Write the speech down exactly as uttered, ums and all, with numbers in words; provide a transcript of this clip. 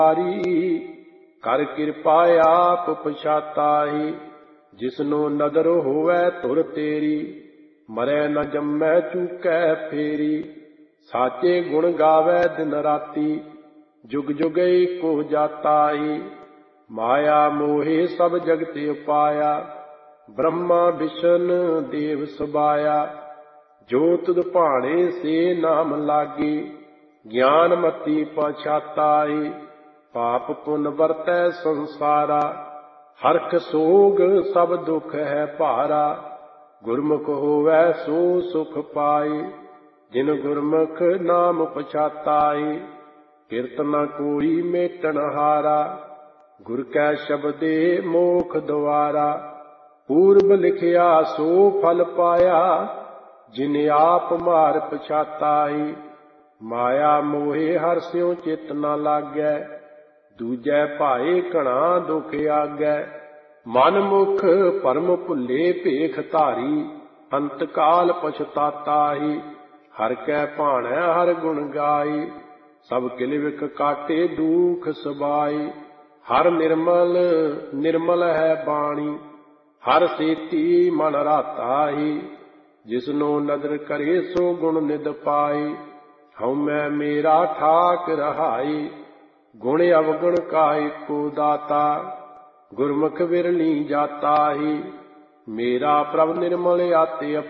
ਕਰ ਕਿਰਪਾ ਆਪ ਪਛਾਤਾਈ। ਜਿਸਨੂੰ ਨਦਰ ਹੋਵੈ ਧੁਰ ਤੇਰੀ, ਮਰੈ ਨ ਜੰਮੈ ਚੂਕੈ ਫੇਰੀ। ਸਾਚੇ ਗੁਣ ਗਾਵੈ ਦਿਨ ਰਾਤੀ, ਜੁਗ ਜੁਗ ਏਕੋ ਜਾਤਾਈ। ਮਾਇਆ ਮੋਹਿ ਸਭ ਜਗਤ ਉਪਾਇਆ, ਬ੍ਰਹਮਾ ਬਿਸ਼ਨ ਦੇਵ ਸਬਾਇਆ। ਜੋ ਤੁਧ ਭਾਣੇ ਸੇ ਨਾਮ ਲਾਗੀ, ਗਿਆਨ ਮਤੀ ਪਛਾਤਾਈ। ਪਾਪ ਪੁੰਨ ਵਰਤੈ ਸੰਸਾਰਾ, ਹਰਖ ਸੋਗ ਸਭ ਦੁਖ ਹੈ ਭਾਰਾ। ਗੁਰਮੁਖ ਹੋਵੈ ਸੋ ਸੁਖ ਪਾਈ, ਜਿਨ ਗੁਰਮੁਖ ਨਾਮ ਪਛਾਤਾਈ। ਕਿਰਤ ਨ ਕੋਈ ਮੇਟਣ ਹਾਰਾ, ਗੁਰ ਕੈ ਸ਼ਬਦੇ ਮੋਖ ਦੁਆਰਾ। ਪੂਰਬ ਲਿਖਿਆ ਸੋ ਫਲ ਪਾਇਆ, ਜਿਨ ਆਪ ਮਾਰ ਪਛਾਤਾਈ। ਮਾਇਆ ਮੋਹਿ ਹਰਿ ਸਿਉ ਚਿਤ ਨ ਲਾਗੈ, ਦੂਜੈ ਭਾਏ ਘਣਾ ਦੁਖ ਆਗੈ। ਮਨ ਮੁਖ ਭਰਮ ਭੁੱਲੇ ਭੇਖ ਧਾਰੀ, ਅੰਤ ਕਾਲ ਪਛਤਾਤਾਈ। ਹਰਿ ਕੈ ਭਾਣੈ ਹਰਿ ਗੁਣ ਗਾਈ, ਸਭ ਕਿਲ ਵਿਖ ਕਾਟੇ ਦੂਖ ਸਬਾਈ। ਹਰਿ ਨਿਰਮਲ ਨਿਰਮਲ ਹੈ ਬਾਣੀ, ਹਰਿ ਸੇਤੀ ਮਨ ਰਾਤਾਈ। ਜਿਸਨੂੰ ਨਦਰ ਕਰੇ ਸੋ ਗੁਣ ਨਿਧ ਪਾਈ, ਹਉਮੈ ਮੇਰਾ ਠਾਕ ਰਹਾਈ। ਗੁਣ ਅਵਗੁਣ ਕਾ ਏਕੋ ਦਾਤਾ, ਗੁਰਮੁਖ ਵਿਰਲੀ ਜਾਤਾਈ। ਮੇਰਾ ਪ੍ਰਭ ਨਿਰਮਲ ਆਤੇ